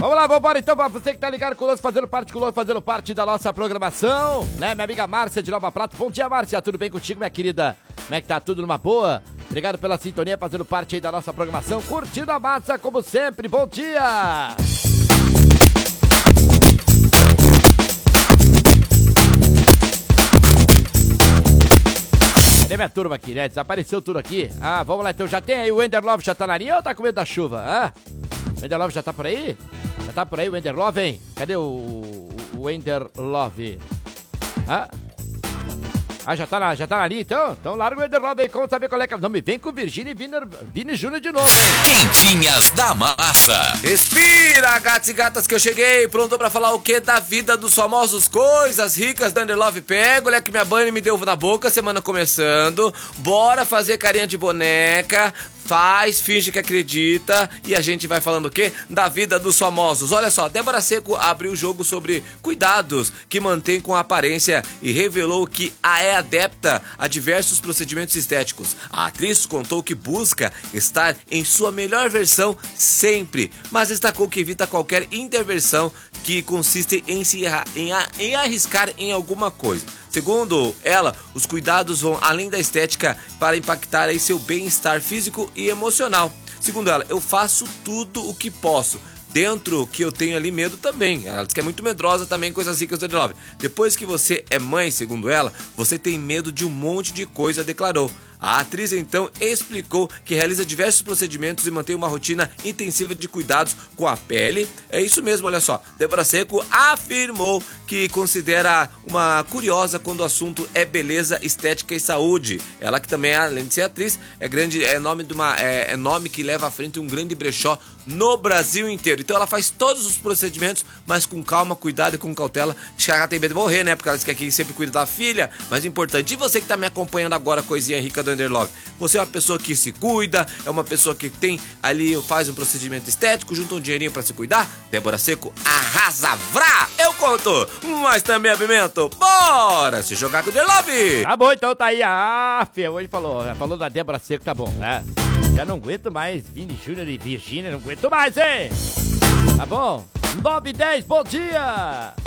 Vamos lá, vambora então, pra você que tá ligado conosco, fazendo parte da nossa programação, né? Minha amiga Márcia de Nova Prata. Bom dia, Márcia, tudo bem contigo, minha querida? Como é que tá? Tudo numa boa? Obrigado pela sintonia, fazendo parte aí da nossa programação, curtindo a massa como sempre. Bom dia! Cadê minha turma aqui, né? Desapareceu tudo aqui. Ah, vamos lá então. Já tem aí o Wender Love, já tá na linha ou tá com medo da chuva? Ah? O Wender Love já tá por aí? Já tá por aí o Wender Love, hein? Cadê o Wender Love? Ah? Ah, já tá na linha então? Então larga o Wender Love aí, vamos saber qual é que é. Não me vem com Virgínia e Vini Júnior de novo, hein? Quentinhas da Massa. Respira, gatos e gatas, que eu cheguei pronto pra falar o que da vida dos famosos, coisas ricas da Wender Love. Pega, olha que minha banha me deu na boca, semana começando. Bora fazer carinha de boneca. Finge que acredita e a gente vai falando o quê? Da vida dos famosos. Olha só, Débora Seco abriu o jogo sobre cuidados que mantém com a aparência e revelou que é adepta a diversos procedimentos estéticos. A atriz contou que busca estar em sua melhor versão sempre, mas destacou que evita qualquer intervenção que consiste em arriscar em alguma coisa. Segundo ela, os cuidados vão além da estética para impactar aí seu bem-estar físico e emocional. Segundo ela, eu faço tudo o que posso. Dentro que eu tenho ali medo também. Ela diz que é muito medrosa também com essas ricas do Wender Love. Depois que você é mãe, segundo ela, você tem medo de um monte de coisa, declarou. A atriz então explicou que realiza diversos procedimentos e mantém uma rotina intensiva de cuidados com a pele. É isso mesmo, olha só. Débora Seco afirmou que considera uma curiosa quando o assunto é beleza, estética e saúde. Ela que também, além de ser atriz, é nome que leva à frente um grande brechó no Brasil inteiro. Então ela faz todos os procedimentos, mas com calma, cuidado e com cautela. Acho que ela tem medo de morrer, né? Porque ela diz que aqui sempre cuida da filha. Mas importante, e você que tá me acompanhando agora, coisinha rica do Wender Love, você é uma pessoa que se cuida, é uma pessoa que tem ali, faz um procedimento estético, junta um dinheirinho pra se cuidar. Débora Seco arrasa, vrá! Eu conto, mas também apimento. Bora se jogar com o Wender Love! Tá bom, então tá aí. Fê, hoje falou da Débora Seco, tá bom, né? Já não aguento mais Vini Júnior e Virgínia, não aguento mais, hein? Tá bom? 9:10, bom dia!